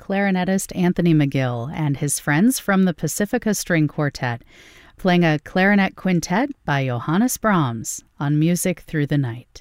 clarinetist Anthony McGill and his friends from the Pacifica String Quartet, playing a clarinet quintet by Johannes Brahms on Music Through the Night.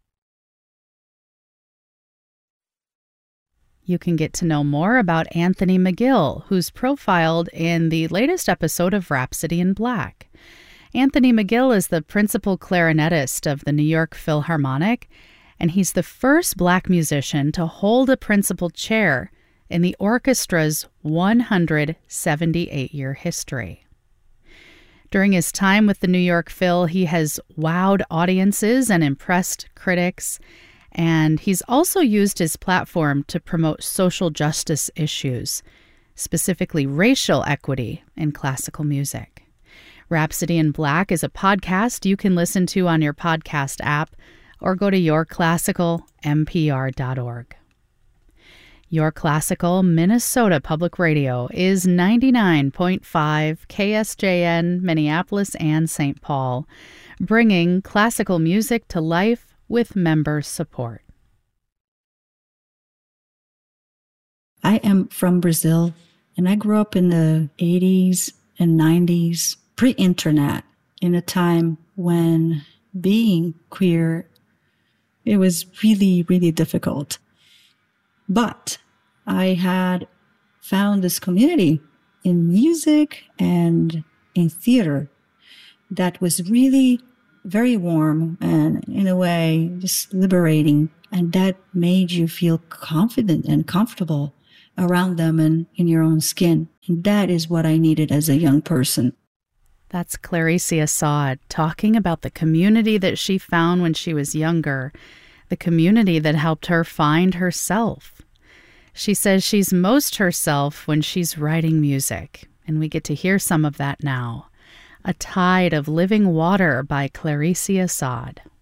You can get to know more about Anthony McGill, who's profiled in the latest episode of Rhapsody in Black. Anthony McGill is the principal clarinetist of the New York Philharmonic, and he's the first Black musician to hold a principal chair in the orchestra's 178-year history. During his time with the New York Phil, he has wowed audiences and impressed critics, and he's also used his platform to promote social justice issues, specifically racial equity in classical music. Rhapsody in Black is a podcast you can listen to on your podcast app or go to yourclassicalnpr.org. Your Classical Minnesota Public Radio is 99.5 KSJN, Minneapolis and St. Paul, bringing classical music to life with member support. I am from Brazil, and I grew up in the 80s and 90s, pre-internet, in a time when being queer, it was really, really difficult. But I had found this community in music and in theater that was really very warm and, in a way, just liberating. And that made you feel confident and comfortable around them and in your own skin. And that is what I needed as a young person. That's Claricia Saad talking about the community that she found when she was younger, the community that helped her find herself. She says she's most herself when she's writing music, and we get to hear some of that now. A Tide of Living Water by Claricia Saad.